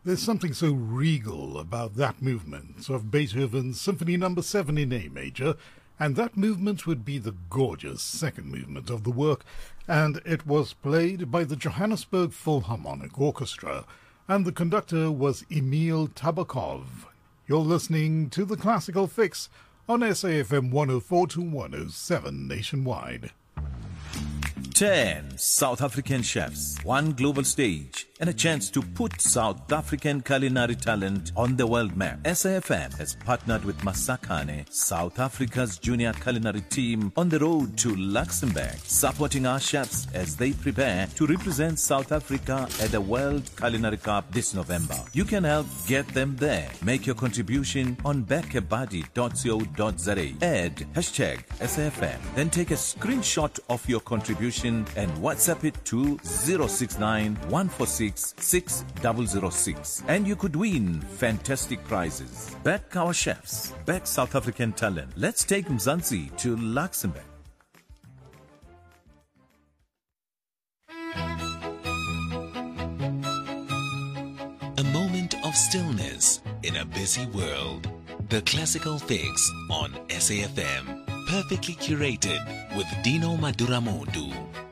There's something so regal about that movement of Beethoven's Symphony No. 7 in A major, and that movement would be the gorgeous second movement of the work, and it was played by the Johannesburg Philharmonic Orchestra, and the conductor was Emil Tabakov. You're listening to The Classical Fix on SAFM 104 to 107 nationwide. 10 South African chefs, one global stage, and a chance to put South African culinary talent on the world map. SAFM has partnered with Masakane, South Africa's junior culinary team, on the road to Luxembourg, supporting our chefs as they prepare to represent South Africa at the World Culinary Cup this November. You can help get them there. Make your contribution on bekebadi.co.za. Add hashtag SAFM. Then take a screenshot of your contribution and WhatsApp it to 069 146 6006, and you could win fantastic prizes. Back our chefs, back South African talent. Let's take Mzansi to Luxembourg. A moment of stillness in a busy world. The Classical Fix on SAFM. Perfectly curated with Dino Maduramodu.